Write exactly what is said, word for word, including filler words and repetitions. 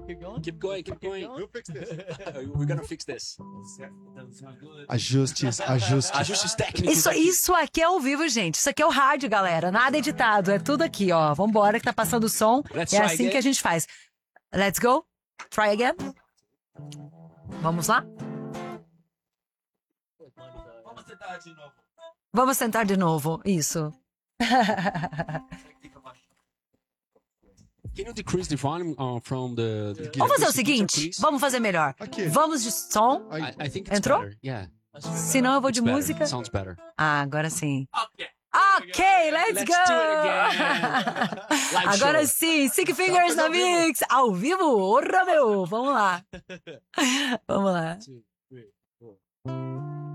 Keep going. Keep going, keep going. We'll fix this. We're gonna fix this. Ajustes, ajustes. Ajustes técnicos. Isso, aqui. isso aqui é ao vivo, gente. Isso aqui é o rádio, galera. Nada editado. É tudo aqui, ó. Vambora, que tá passando o som. Let's É try assim again. que a gente faz. Let's go. Try again. Vamos lá? Vamos tentar de novo. Vamos tentar de novo. Isso. Can you decrease the volume uh, from the, the Vamos fazer o speaker, seguinte. please? Vamos fazer melhor. Aqui. Vamos de som. Aí, I, I think it's Entrou? better. Yeah. Senão eu vou de It's better. música. Sounds better. Ah, agora sim. Ok. Ok, let's, Let's go! do it again. Live Agora show. sim, Sick Fingers fazer na ao vivo. Mix. Ao vivo? Orra, meu! Vamos lá. Vamos lá. Two, three, four.